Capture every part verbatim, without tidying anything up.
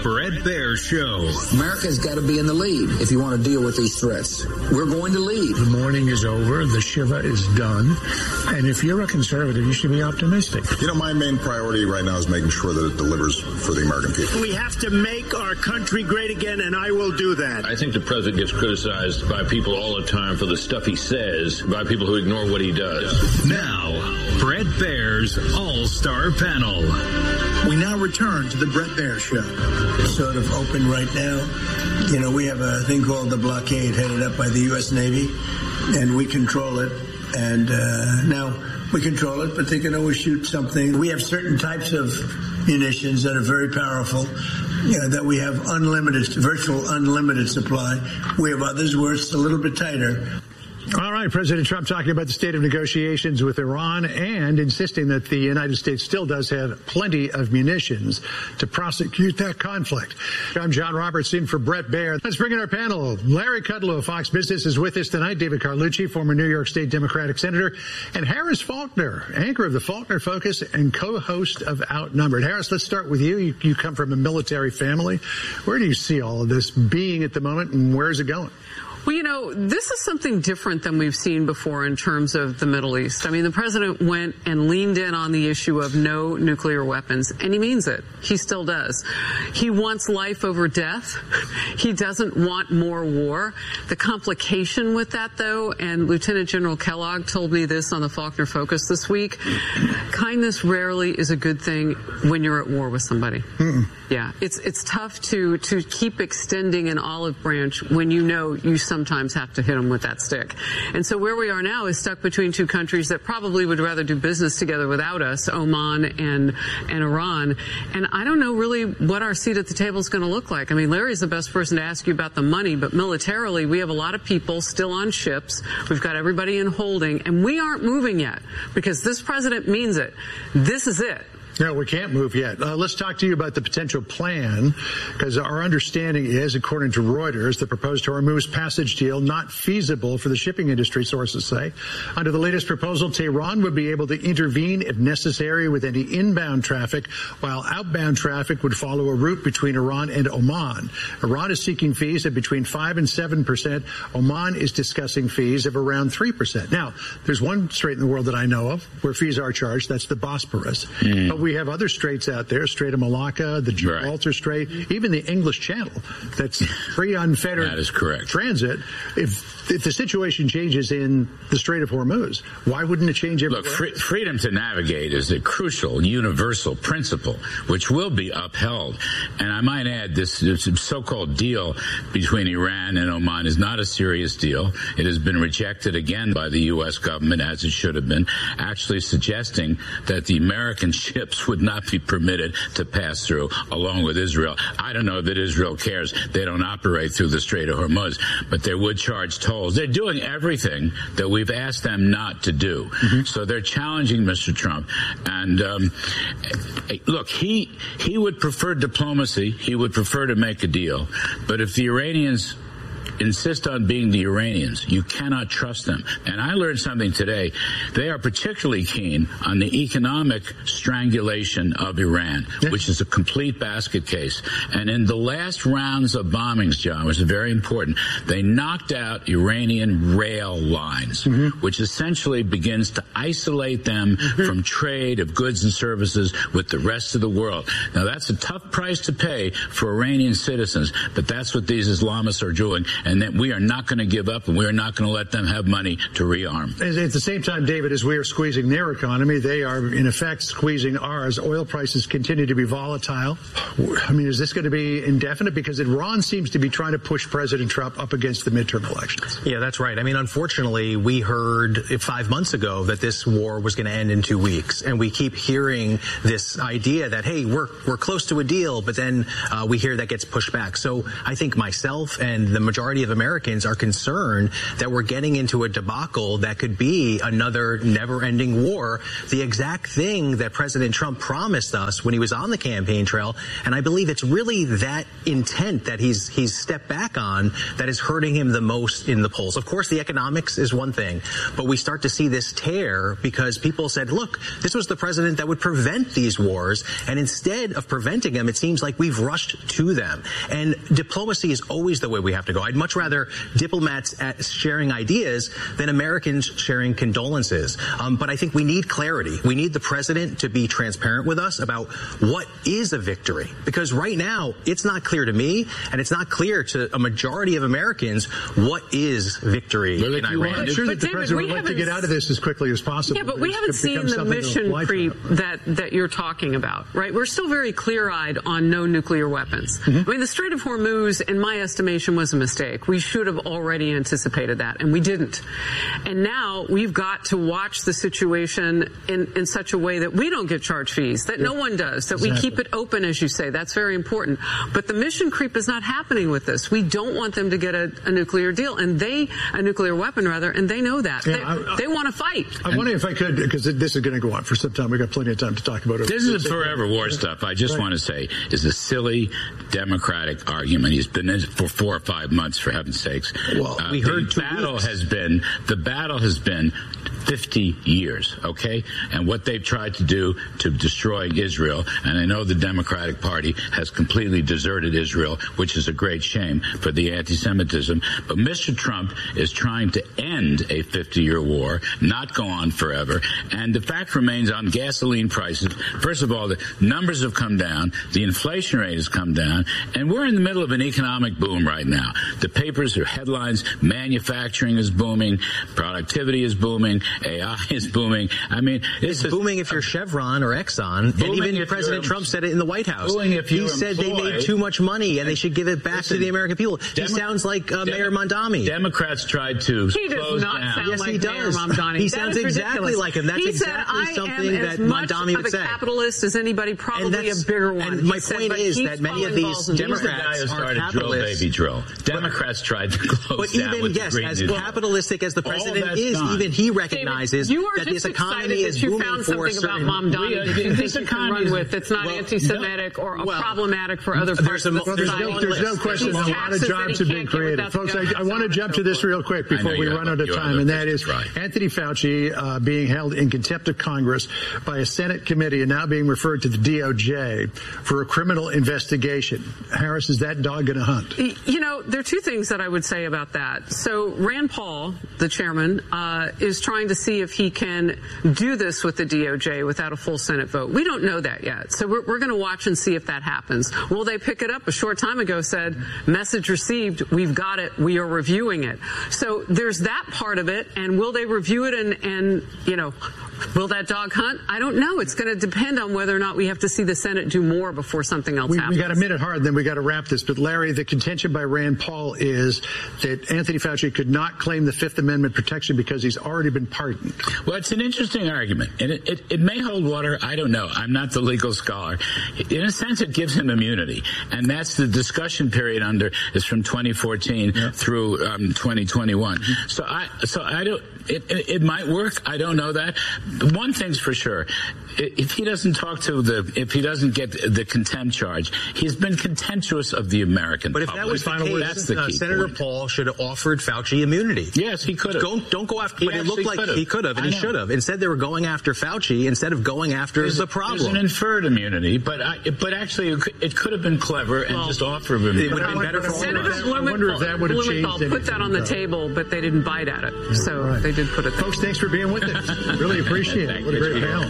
Bret Baier Show. America's got to be in the lead if you want to deal with these threats. We're going to lead. The mourning is over. The Shiva is done. And if you're a conservative, you should be optimistic. You know, my main priority right now is making sure that it delivers for the American people. We have to make our country great again, and I will do that. I think the president gets criticized by people all the time for the stuff he says, by people who ignore what he does. Now, Bret Baier's All-Star Panel. We now return to the Bret Baier Show. It's sort of open right now. You know, we have a thing called the blockade headed up by the U S Navy, and we control it. And uh, now we control it, but they can always shoot something. We have certain types of munitions that are very powerful, you know, that we have unlimited, virtual unlimited supply. We have others where it's a little bit tighter. All right, President Trump talking about the state of negotiations with Iran and insisting that the United States still does have plenty of munitions to prosecute that conflict. I'm John Roberts in for Bret Baier. Let's bring in our panel. Larry Kudlow of Fox Business is with us tonight. David Carlucci, former New York State Democratic Senator, and Harris Faulkner, anchor of the Faulkner Focus and co-host of Outnumbered. Harris, let's start with you. you. You come from a military family. Where do you see all of this being at the moment, and where is it going? Well, you know, this is something different than we've seen before in terms of the Middle East. I mean, the president went and leaned in on the issue of no nuclear weapons, and he means it. He still does. He wants life over death. He doesn't want more war. The complication with that, though, and Lieutenant General Kellogg told me this on the Faulkner Focus this week, kindness rarely is a good thing when you're at war with somebody. Mm-mm. Yeah, it's it's tough to, to keep extending an olive branch when you know you sometimes have to hit them with that stick. And so where we are now is stuck between two countries that probably would rather do business together without us, Oman and and Iran. And I don't know really what our seat at the table is going to look like. I mean, Larry's the best person to ask you about the money, but militarily we have a lot of people still on ships. We've got everybody in holding, and we aren't moving yet because this president means it. This is it. No, we can't move yet. Uh, let's talk to you about the potential plan, because our understanding is, according to Reuters, the proposed Hormuz passage deal not feasible for the shipping industry, sources say. Under the latest proposal, Tehran would be able to intervene if necessary with any inbound traffic, while outbound traffic would follow a route between Iran and Oman. Iran is seeking fees of between five and seven percent. Oman is discussing fees of around three percent. Now, there's one strait in the world that I know of where fees are charged. That's the Bosporus. Mm. But we have other straits out there, Strait of Malacca, the Gibraltar right. Strait, even the English Channel. That's free, unfettered that is correct. transit. If if the situation changes in the Strait of Hormuz, why wouldn't it change everywhere? Look, free, freedom to navigate is a crucial, universal principle, which will be upheld. And I might add, this, this so-called deal between Iran and Oman is not a serious deal. It has been rejected again by the U S government, as it should have been, actually suggesting that the American ships would not be permitted to pass through, along with Israel. I don't know that Israel cares. They don't operate through the Strait of Hormuz, but they would charge tolls. They're doing everything that we've asked them not to do. Mm-hmm. So they're challenging Mister Trump. And um, look, he he would prefer diplomacy. He would prefer to make a deal. But if the Iranians insist on being the Iranians, you cannot trust them. And I learned something today. They are particularly keen on the economic strangulation of Iran, yeah. which is a complete basket case. And in the last rounds of bombings, John, which is very important, they knocked out Iranian rail lines, mm-hmm. which essentially begins to isolate them mm-hmm. from trade of goods and services with the rest of the world. Now, that's a tough price to pay for Iranian citizens, but that's what these Islamists are doing. And that we are not going to give up, and we are not going to let them have money to rearm. At the same time, David, as we are squeezing their economy, they are, in effect, squeezing ours. Oil prices continue to be volatile. I mean, is this going to be indefinite? Because Iran seems to be trying to push President Trump up against the midterm elections. Yeah, that's right. I mean, unfortunately, we heard five months ago that this war was going to end in two weeks. And we keep hearing this idea that, hey, we're, we're close to a deal, but then uh, we hear that gets pushed back. So I think myself and the majority majority of Americans are concerned that we're getting into a debacle that could be another never-ending war, the exact thing that President Trump promised us when he was on the campaign trail. And I believe it's really that intent that he's he's stepped back on that is hurting him the most in the polls. Of course, the economics is one thing, but we start to see this tear because people said, look, this was the president that would prevent these wars, and instead of preventing them, it seems like we've rushed to them. And diplomacy is always the way we have to go. I'd much rather diplomats at sharing ideas than Americans sharing condolences. Um, but I think we need clarity. We need the president to be transparent with us about what is a victory. Because right now, it's not clear to me, and it's not clear to a majority of Americans what is victory well, in Iran. I'm sure that the David, president would like to get out of this as quickly as possible. Yeah, but we haven't seen the mission creep that, that you're talking about, right? We're still very clear-eyed on no nuclear weapons. Mm-hmm. I mean, the Strait of Hormuz, in my estimation, was a mistake. We should have already anticipated that, and we didn't. And now we've got to watch the situation in, in such a way that we don't get charged fees, that yeah. no one does, that exactly. we keep it open, as you say. That's very important. But the mission creep is not happening with this. We don't want them to get a, a nuclear deal, and they, a nuclear weapon rather, and they know that. Yeah, they, I, I, they want to fight. I wonder if I could, because this is going to go on for some time. We've got plenty of time to talk about it. This is a forever war stuff. I just right. want to say is a silly Democratic argument. He's been in it for four or five months, for heaven's sakes. Well, uh, we heard the battle weeks. has been the battle has been fifty years, okay? And what they've tried to do to destroy Israel, and I know the Democratic Party has completely deserted Israel, which is a great shame for the anti-Semitism, but Mister Trump is trying to end a fifty-year war, not go on forever, and the fact remains on gasoline prices. First of all, the numbers have come down, the inflation rate has come down, and we're in the middle of an economic boom right now. The papers are headlines, manufacturing is booming, productivity is booming, A I is booming. I mean, it's booming if you're Chevron or Exxon, and even President Trump said it in the White House. He said they made too much money and they should give it back to the American people. He sounds like uh, Mayor Mamdani. Democrats tried to he close does not down. Sound yes, like he does. Mayor Mamdani. He that sounds exactly ridiculous. like him. That's he exactly said, something that Mamdani would say. As much of a capitalist as anybody, probably a bigger one. And my point is that many of these Democrats are capitalists. Baby drill. Democrats tried to close but down. But even, with yes, the as New capitalistic as the president is, gone. even he recognizes David, that this economy is you booming found for a something about certain... Mamdani that you think you can run with that's not well, anti-Semitic or well, problematic for other parts a, of the well, there's no, there's no question a lot of jobs have been created. Folks, I, I want to jump to this real quick before we run out of time, and that is right. Anthony Fauci uh, being held in contempt of Congress by a Senate committee and now being referred to the D O J for a criminal investigation. Harris, is that dog going to hunt? You know, there are two things that I would say about that. So Rand Paul, the chairman, uh, is trying to see if he can do this with the D O J without a full Senate vote. We don't know that yet. So we're, we're going to watch and see if that happens. Will they pick it up? A short time ago said, message received, we've got it, we are reviewing it. So there's that part of it, and will they review it and, and you know, will that dog hunt? I don't know. It's going to depend on whether or not we have to see the Senate do more before something else we, happens. We got a minute hard, then we got to wrap this. But Larry, the contention by Rand Paul is that Anthony Fauci could not claim the Fifth Amendment protection because he's already been pardoned. Well, it's an interesting argument, and it, it, it may hold water. I don't know. I'm not the legal scholar. In a sense, it gives him immunity, and that's the discussion period under is from twenty fourteen yeah. through um, twenty twenty-one. Mm-hmm. So I, so I don't. It, it, it might work. I don't know that. But one thing's for sure. If he doesn't talk to the, if he doesn't get the contempt charge, he's been contemptuous of the American public. But if that was the case, that's the uh, key Senator point. Paul should have offered Fauci immunity. Yes, he could have. Don't, don't go after, he but it looked like could've. he could have, and I he should have. Instead, they were going after Fauci instead of going after there's, the problem. There's an inferred immunity, but I, but actually it could, it could have been clever and well, just offer him immunity. It would have been better for Senator I wonder if that would have changed anything. Put that on the table, but they didn't bite at it. So right. they did put it there. Folks, thanks for being with us. Really appreciate it. What a great panel.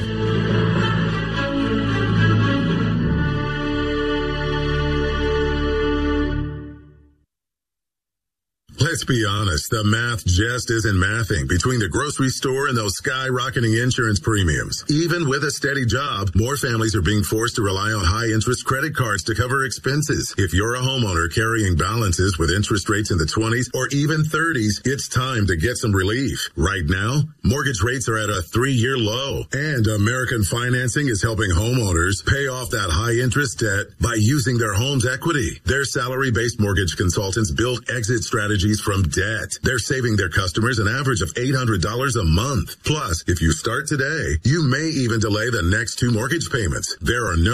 Let's Let's be honest, the math just isn't mathing between the grocery store and those skyrocketing insurance premiums. Even with a steady job, more families are being forced to rely on high-interest credit cards to cover expenses. If you're a homeowner carrying balances with interest rates in the twenties or even thirties, it's time to get some relief. Right now, mortgage rates are at a three-year low, and American Financing is helping homeowners pay off that high-interest debt by using their home's equity. Their salary-based mortgage consultants build exit strategies from debt. They're saving their customers an average of eight hundred dollars a month. Plus, if you start today, you may even delay the next two mortgage payments. There are no